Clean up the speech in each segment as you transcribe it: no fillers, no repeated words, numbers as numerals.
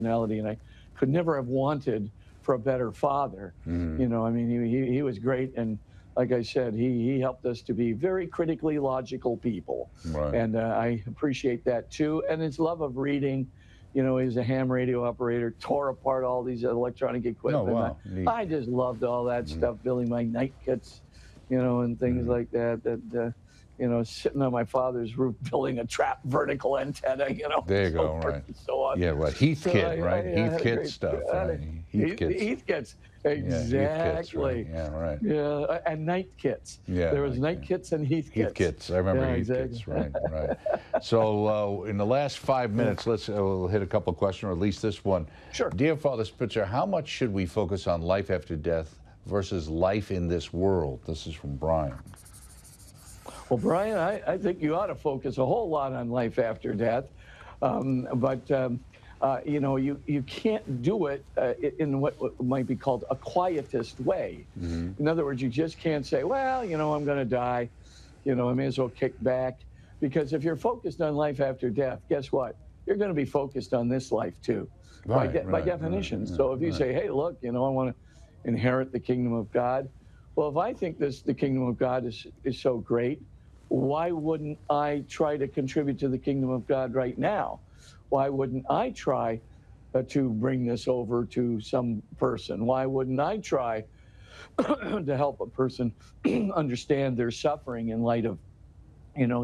personality, and I could never have wanted for a better father. Mhm. You know, I mean, he was great, and like I said, he helped us to be very critically logical people, Right. and I appreciate that too. And his love of reading. You know, he was a ham radio operator, tore apart all these electronic Oh, equipment. wow. Neat. I just loved all that Mhm. stuff, building my night kits, you know, and things Mhm. like that. You know, sitting on my father's roof building a trap vertical antenna, you know, There you so go, forth right. and so on. Yeah, right. Heath So Kit, right? I Heath had a Kit great, stuff, I had right? Heath Kits. Heath kits, Yeah, Heath Kits, right? exactly. Yeah, right. Yeah, and night kits. Yeah, There was night night kit. kits and Heath Heath kits. Kits. I remember Yeah, Heath exactly. Kits. Right, right. So in the last 5 minutes, we'll hit a couple of questions, or at least this one. Sure. Dear Father Spitzer, how much should we focus on life after death versus life in this world? This is from Brian. Well, Brian, I think you ought to focus a whole lot on life after death. You know, you can't do it in what might be called a quietist way. Mm-hmm. In other words, you just can't say, well, you know, I'm going to die. You know, I may as well kick back. Because if you're focused on life after death, guess what? You're going to be focused on this life too, by definition. So if you say, hey, look, you know, I want to inherit the kingdom of God. Well, if I think the kingdom of God is so great, why wouldn't I try to contribute to the kingdom of God right now? Why wouldn't I try to bring this over to some person? Why wouldn't I try to help a person understand their suffering in light of, you know,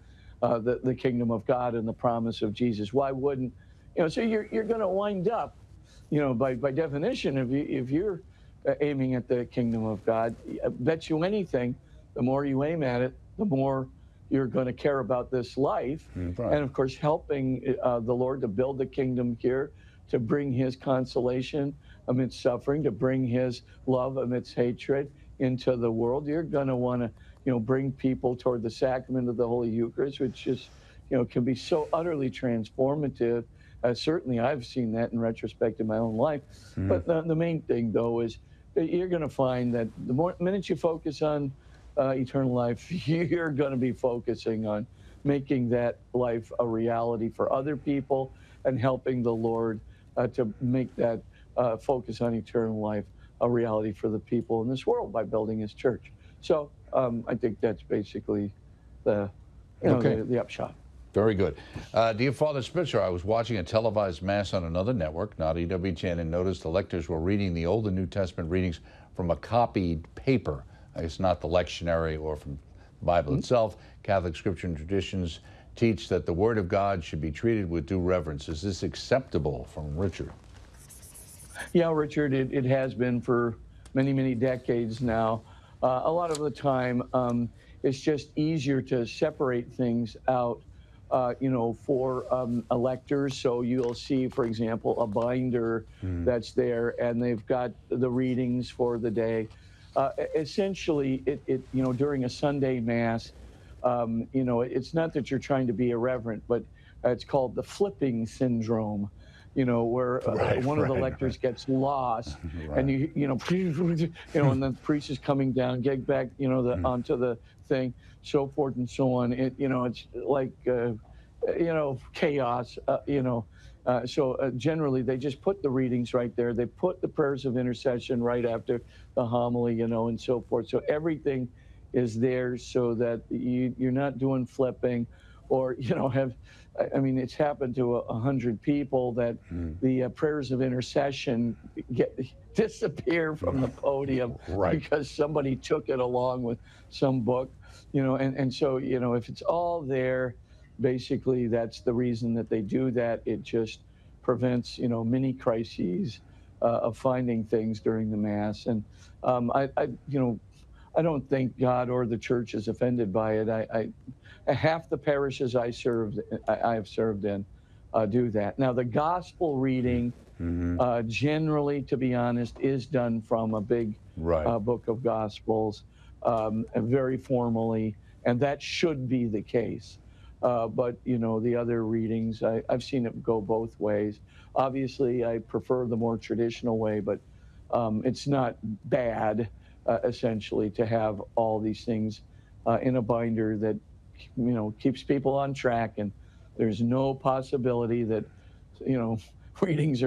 the kingdom of God and the promise of Jesus? Why wouldn't, you know? So you're going to wind up, you know, by definition, if you're aiming at the kingdom of God, I bet you anything, the more you aim at it, the more you're going to care about this life. Right. And of course, helping the Lord to build the kingdom here, to bring his consolation amidst suffering, to bring his love amidst hatred into the world. You're going to want to, you know, bring people toward the sacrament of the Holy Eucharist, which is, you know, can be so utterly transformative. Certainly, I've seen that in retrospect in my own life. Mm-hmm. But the main thing, though, is that you're going to find that the minute you focus on eternal life, you're going to be focusing on making that life a reality for other people and helping the Lord to make that focus on eternal life a reality for the people in this world by building his church. So I think that's basically the upshot. Very good. Dear Father Spitzer, I was watching a televised Mass on another network, not EWTN, and noticed the lectors were reading the Old and New Testament readings from a copied paper. It's not the lectionary or from the Bible itself. Catholic scripture and traditions teach that the Word of God should be treated with due reverence. Is this acceptable? From Richard. Yeah, Richard, it has been for many, many decades now. A lot of the time, it's just easier to separate things out, you know, for electors. So you'll see, for example, a binder that's there, and they've got the readings for the day. Essentially, you know, during a Sunday Mass, you know, it's not that you're trying to be irreverent, but it's called the flipping syndrome. You know, where one of the lectors gets lost, and you know, and the priest is coming down, get back, you know, onto the thing, so forth and so on. You know, it's like, you know, chaos. You know, so generally they just put the readings right there. They put the prayers of intercession right after the homily, you know, and so forth. So everything is there so that you're not doing flipping, or, you know, I mean, it's happened to 100 people that the prayers of intercession disappear from the podium because somebody took it along with some book, you know, and so, you know, if it's all there, basically that's the reason that they do that. It just prevents, you know, many crises of finding things during the Mass. And you know, I don't think God or the church is offended by it. Half the parishes I have served in, do that. Now, the gospel reading, generally, to be honest, is done from a big book of Gospels, very formally, and that should be the case. But, you know, the other readings, I've seen it go both ways. Obviously, I prefer the more traditional way, but it's not bad, essentially, to have all these things in a binder that, you know, keeps people on track, and there's no possibility that, you know, readings are